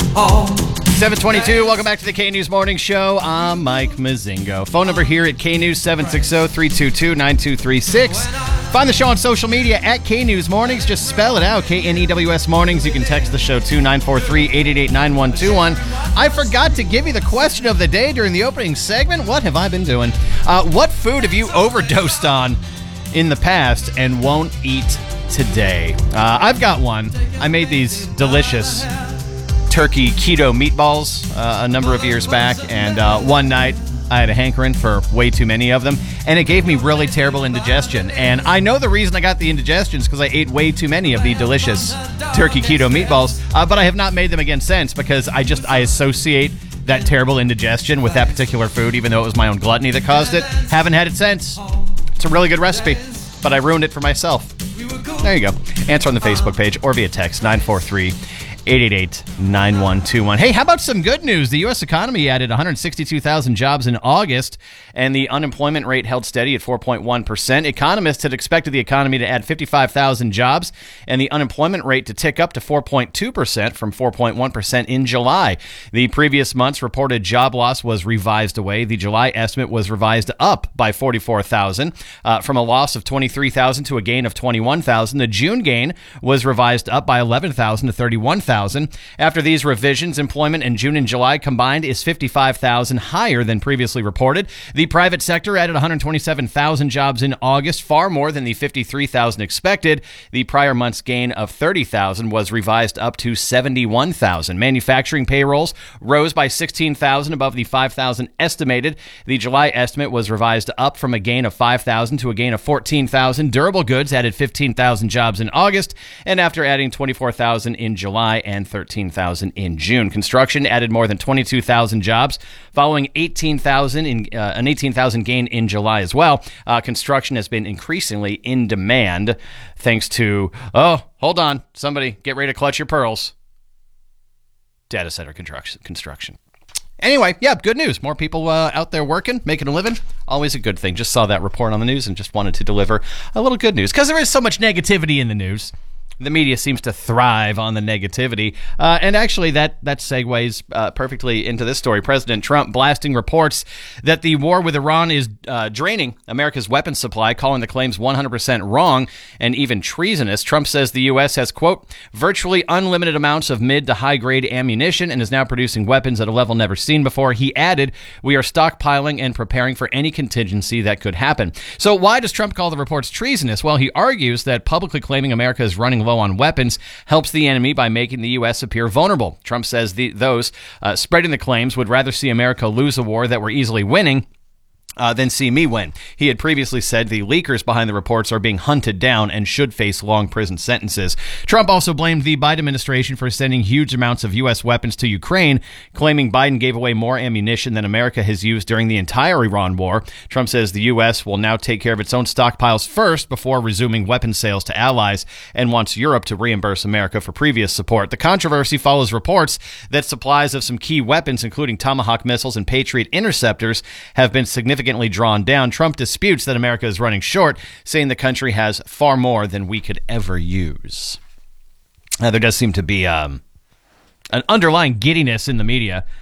722, welcome back to the K-News Morning Show. I'm Mike Mazingo. Phone number here at K-News, 760-322-9236. Find the show on social media at K-News Mornings. Just spell it out, K-N-E-W-S Mornings. You can text the show to 943-888-9121. I forgot to give you the question of the day during the opening segment. What have I been doing? What food have you overdosed on in the past and won't eat today? I've got one. I made these delicious turkey keto meatballs a number of years back, and one night I had a hankering for way too many of them, and it gave me really terrible indigestion. And I know the reason I got the indigestion is because I ate way too many of the delicious turkey keto meatballs, but I have not made them again since because I associate that terrible indigestion with that particular food, even though it was my own gluttony that caused it. Haven't had it since. It's a really good recipe, but I ruined it for myself. There you go. Answer on the Facebook page or via text 943-888-9121. Hey, how about some good news? The U.S. economy added 162,000 jobs in August, and the unemployment rate held steady at 4.1%. Economists had expected the economy to add 55,000 jobs and the unemployment rate to tick up to 4.2% from 4.1% in July. The previous month's reported job loss was revised away. The July estimate was revised up by 44,000, from a loss of 23,000 to a gain of 21,000. The June gain was revised up by 11,000 to 31,000. After these revisions, employment in June and July combined is 55,000 higher than previously reported. The private sector added 127,000 jobs in August, far more than the 53,000 expected. The prior month's gain of 30,000 was revised up to 71,000. Manufacturing payrolls rose by 16,000 above the 5,000 estimated. The July estimate was revised up from a gain of 5,000 to a gain of 14,000. Durable goods added 15,000 jobs in August, and after adding 24,000 in July and 13,000 in June. Construction added more than 22,000 jobs, following an 18,000 gain in July as well. Construction has been increasingly in demand thanks to, hold on, somebody get ready to clutch your pearls, data center construction. Anyway, yeah, good news. More people out there working, making a living. Always a good thing. Just saw that report on the news and just wanted to deliver a little good news because there is so much negativity in the news. The media seems to thrive on the negativity. And actually, that segues perfectly into this story. President Trump blasting reports that the war with Iran is draining America's weapons supply, calling the claims 100% wrong and even treasonous. Trump says the U.S. has, quote, virtually unlimited amounts of mid to high-grade ammunition and is now producing weapons at a level never seen before. He added, we are stockpiling and preparing for any contingency that could happen. So why does Trump call the reports treasonous? Well, he argues that publicly claiming America is running low on weapons helps the enemy by making the U.S. appear vulnerable. Trump says those spreading the claims would rather see America lose a war that we're easily winning than see me win. He had previously said the leakers behind the reports are being hunted down and should face long prison sentences. Trump also blamed the Biden administration for sending huge amounts of U.S. weapons to Ukraine, claiming Biden gave away more ammunition than America has used during the entire Iran war. Trump says the U.S. will now take care of its own stockpiles first before resuming weapon sales to allies and wants Europe to reimburse America for previous support. The controversy follows reports that supplies of some key weapons, including Tomahawk missiles and Patriot interceptors, have been significantly drawn down. Trump disputes that America is running short, saying the country has far more than we could ever use. There does seem to be an underlying giddiness in the media